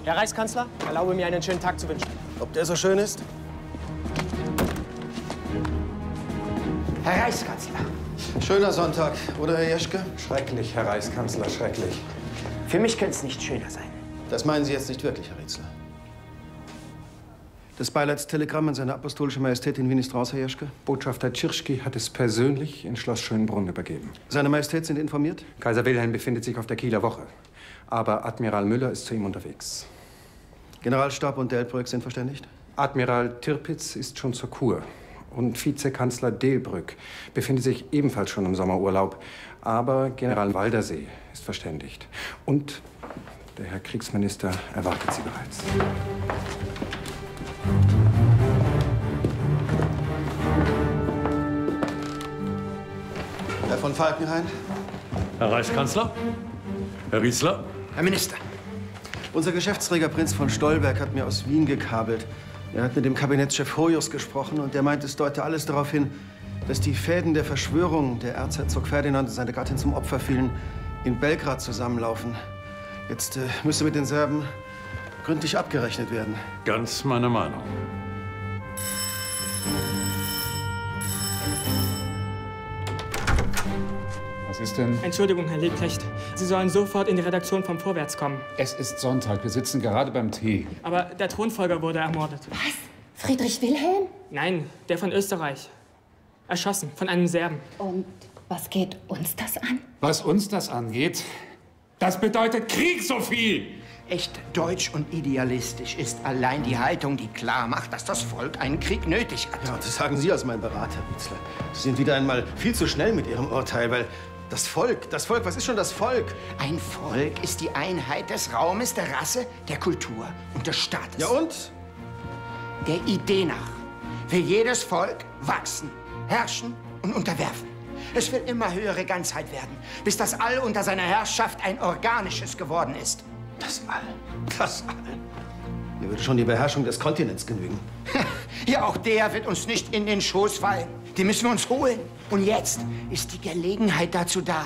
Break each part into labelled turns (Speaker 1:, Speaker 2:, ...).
Speaker 1: Herr Reichskanzler, erlaube mir, einen schönen Tag zu wünschen.
Speaker 2: Ob der so schön ist?
Speaker 3: Herr Reichskanzler.
Speaker 2: Schöner Sonntag, oder, Herr Jeschke?
Speaker 4: Schrecklich, Herr Reichskanzler, schrecklich.
Speaker 3: Für mich könnte es nicht schöner sein.
Speaker 2: Das meinen Sie jetzt nicht wirklich, Herr Rietzler. Das Beileidstelegramm an seine apostolische Majestät in Wien ist raus, Herr Jeschke?
Speaker 4: Botschafter Tschirschky hat es persönlich in Schloss Schönbrunn übergeben.
Speaker 2: Seine Majestät sind informiert?
Speaker 4: Kaiser Wilhelm befindet sich auf der Kieler Woche. Aber Admiral Müller ist zu ihm unterwegs.
Speaker 2: Generalstab und Delbrück sind verständigt?
Speaker 4: Admiral Tirpitz ist schon zur Kur. Und Vizekanzler Delbrück befindet sich ebenfalls schon im Sommerurlaub. Aber General Waldersee ist verständigt. Und der Herr Kriegsminister erwartet Sie bereits.
Speaker 2: Herr von Falkenhayn?
Speaker 5: Herr Reichskanzler? Herr Rietzler?
Speaker 3: Herr Minister.
Speaker 2: Unser Geschäftsträger Prinz von Stolberg hat mir aus Wien gekabelt. Er hat mit dem Kabinettschef Hojus gesprochen und der meint, es deute alles darauf hin, dass die Fäden der Verschwörung, der Erzherzog Ferdinand und seine Gattin zum Opfer fielen, in Belgrad zusammenlaufen. Jetzt müsse mit den Serben gründlich abgerechnet werden.
Speaker 5: Ganz meine Meinung.
Speaker 6: Was ist denn?
Speaker 1: Entschuldigung, Herr Lebrecht. Sie sollen sofort in die Redaktion vom Vorwärts kommen.
Speaker 6: Es ist Sonntag. Wir sitzen gerade beim Tee.
Speaker 1: Aber der Thronfolger wurde ermordet.
Speaker 7: Was? Friedrich Wilhelm?
Speaker 1: Nein, der von Österreich. Erschossen von einem Serben.
Speaker 7: Und was geht uns das an?
Speaker 6: Was uns das angeht, das bedeutet Krieg, Sophie!
Speaker 3: Echt deutsch und idealistisch ist allein die Haltung, die klar macht, dass das Volk einen Krieg nötig hat.
Speaker 2: Ja, das sagen Sie als mein Berater, Rietzler. Sie sind wieder einmal viel zu schnell mit Ihrem Urteil, weil das Volk, was ist schon das Volk?
Speaker 3: Ein Volk ist die Einheit des Raumes, der Rasse, der Kultur und des Staates.
Speaker 2: Ja und?
Speaker 3: Der Idee nach will jedes Volk wachsen, herrschen und unterwerfen. Es will immer höhere Ganzheit werden, bis das All unter seiner Herrschaft ein organisches geworden ist.
Speaker 2: Das All. Das All. Mir würde schon die Beherrschung des Kontinents genügen.
Speaker 3: Ja, auch der wird uns nicht in den Schoß fallen. Die müssen wir uns holen. Und jetzt ist die Gelegenheit dazu da.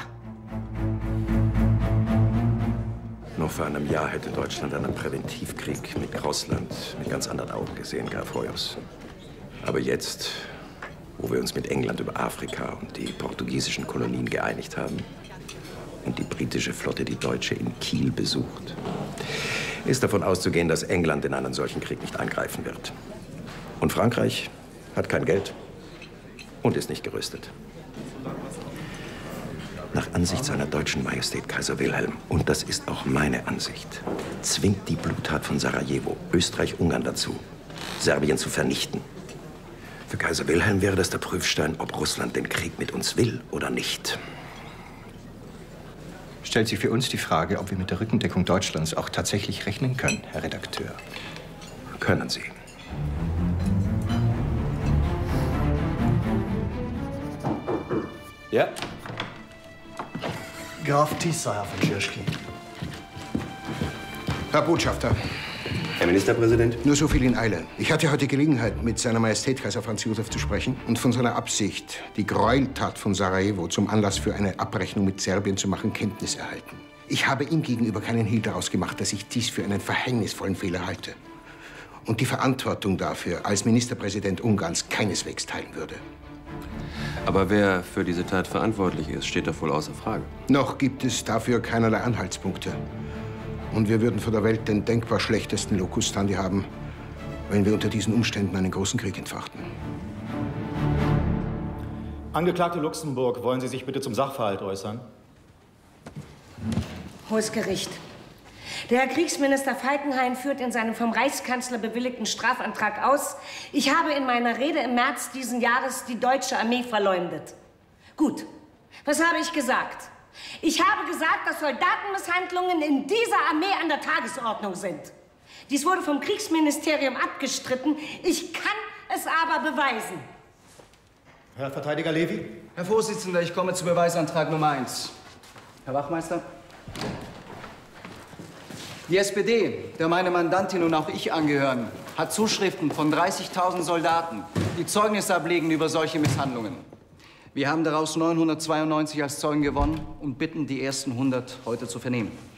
Speaker 8: Noch vor einem Jahr hätte Deutschland einen Präventivkrieg mit Russland mit ganz anderen Augen gesehen, Graf Hojus. Aber jetzt, wo wir uns mit England über Afrika und die portugiesischen Kolonien geeinigt haben und die britische Flotte die deutsche in Kiel besucht, ist davon auszugehen, dass England in einen solchen Krieg nicht eingreifen wird. Und Frankreich hat kein Geld und ist nicht gerüstet. Nach Ansicht seiner deutschen Majestät Kaiser Wilhelm, und das ist auch meine Ansicht, zwingt die Bluttat von Sarajevo Österreich-Ungarn dazu, Serbien zu vernichten. Für Kaiser Wilhelm wäre das der Prüfstein, ob Russland den Krieg mit uns will oder nicht.
Speaker 9: Stellt sich für uns die Frage, ob wir mit der Rückendeckung Deutschlands auch tatsächlich rechnen können, Herr Redakteur.
Speaker 8: Können Sie.
Speaker 9: Ja?
Speaker 10: Graf Thiesayer von Tschirschky.
Speaker 11: Herr Botschafter.
Speaker 8: Herr Ministerpräsident.
Speaker 11: Nur so viel in Eile. Ich hatte heute Gelegenheit, mit seiner Majestät Kaiser Franz Josef zu sprechen und von seiner Absicht, die Gräueltat von Sarajevo zum Anlass für eine Abrechnung mit Serbien zu machen, Kenntnis erhalten. Ich habe ihm gegenüber keinen Hehl daraus gemacht, dass ich dies für einen verhängnisvollen Fehler halte und die Verantwortung dafür als Ministerpräsident Ungarns keineswegs teilen würde.
Speaker 12: Aber wer für diese Tat verantwortlich ist, steht doch wohl außer Frage.
Speaker 11: Noch gibt es dafür keinerlei Anhaltspunkte. Und wir würden vor der Welt den denkbar schlechtesten Locus standi haben, wenn wir unter diesen Umständen einen großen Krieg entfachten.
Speaker 13: Angeklagte Luxemburg, wollen Sie sich bitte zum Sachverhalt äußern?
Speaker 14: Hohes Gericht. Der Herr Kriegsminister Falkenhayn führt in seinem vom Reichskanzler bewilligten Strafantrag aus, ich habe in meiner Rede im März diesen Jahres die deutsche Armee verleumdet. Gut, was habe ich gesagt? Ich habe gesagt, dass Soldatenmisshandlungen in dieser Armee an der Tagesordnung sind. Dies wurde vom Kriegsministerium abgestritten. Ich kann es aber beweisen.
Speaker 13: Herr Verteidiger Levy.
Speaker 15: Herr Vorsitzender, ich komme zu Beweisantrag Nummer 1. Herr Wachmeister. Die SPD, der meine Mandantin und auch ich angehören, hat Zuschriften von 30.000 Soldaten, die Zeugnis ablegen über solche Misshandlungen. Wir haben daraus 992 als Zeugen gewonnen und bitten, die ersten 100 heute zu vernehmen.